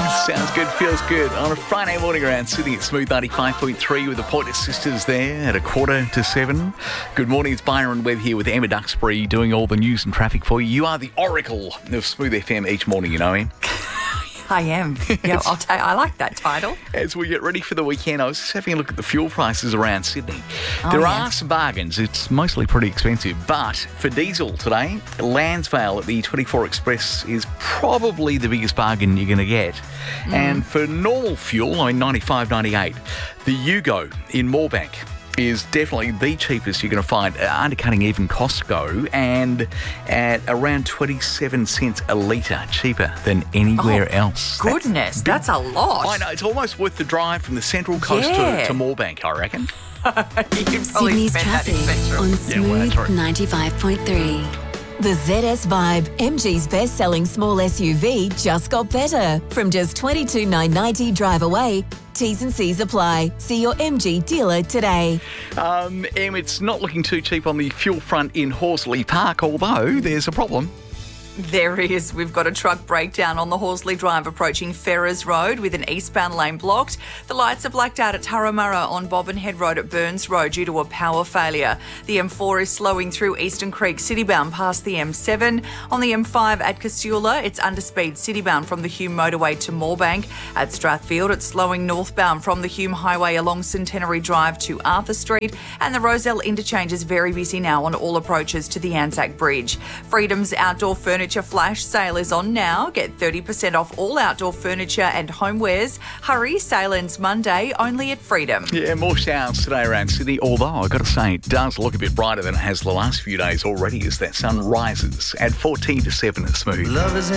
Sounds good, feels good. On a Friday morning around Sydney at Smooth 95.3 with the Pointer Sisters there at 6:45. Good morning, it's Byron Webb here with Emma Duxbury doing all the news and traffic for you. You are the oracle of Smooth FM each morning, you know, Em. I am. Yeah, I like that title. As we get ready for the weekend, I was just having a look at the fuel prices around Sydney. There are some bargains. It's mostly pretty expensive. But for diesel today, Landsvale at the 24 Express is probably the biggest bargain you're going to get. And for normal fuel, I mean 95.98, the Yugo in Moorebank is definitely the cheapest you're going to find, undercutting even Costco, and at around 27 cents a litre cheaper than anywhere else. Goodness, that's a lot. I know, it's almost worth the drive from the Central Coast to Moorebank, I reckon. Sydney's traffic on Smooth 95.3. The ZS Vibe, MG's best-selling small SUV, just got better. From just $22,990 drive away. T's and C's apply. See your MG dealer today. Em, it's not looking too cheap on the fuel front in Horsley Park, although there's a problem. There is. We've got a truck breakdown on the Horsley Drive approaching Ferrers Road with an eastbound lane blocked. The lights are blacked out at Turramurra on Bobbin Head Road at Burns Road due to a power failure. The M4 is slowing through Eastern Creek citybound past the M7. On the M5 at Castula, it's underspeed citybound from the Hume motorway to Moorebank. At Strathfield, it's slowing northbound from the Hume Highway along Centenary Drive to Arthur Street. And the Roselle interchange is very busy now on all approaches to the Anzac Bridge. Freedom's outdoor furniture flash sale is on now. Get 30% off all outdoor furniture and homewares. Hurry, sale ends Monday, only at Freedom. Yeah, more showers today around Sydney, although I've got to say it does look a bit brighter than it has the last few days already as that sun rises at 14 to 7 at Smooth.